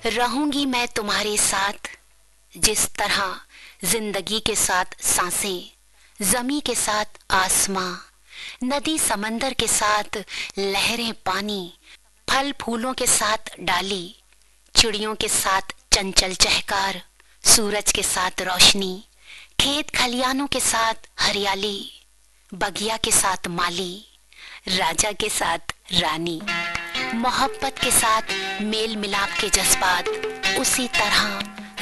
रहूंगी मैं तुम्हारे साथ, जिस तरह जिंदगी के साथ सांसें, जमी के साथ आसमां, नदी समंदर के साथ लहरें पानी, फल फूलों के साथ डाली, चिड़ियों के साथ चंचल चहकार, सूरज के साथ रोशनी, खेत खलियानों के साथ हरियाली, बगिया के साथ माली, राजा के साथ रानी, मोहब्बत के साथ मेल मिलाप के जज्बात, उसी तरह